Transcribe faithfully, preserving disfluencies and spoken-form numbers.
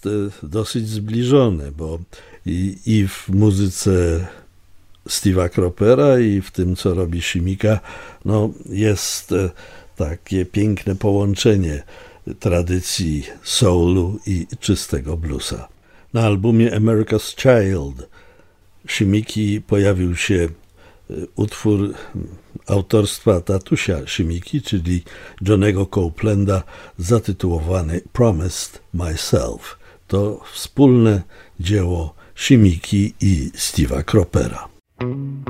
jest dosyć zbliżony, bo i, i w muzyce Steve'a Cropera i w tym, co robi Shimika, no jest takie piękne połączenie tradycji soulu i czystego bluesa. Na albumie America's Child Shimiki pojawił się utwór autorstwa tatusia Shimiki, czyli Johnego Copelanda, zatytułowany Promised Myself. To wspólne dzieło Shimiki i Steve'a Cropera.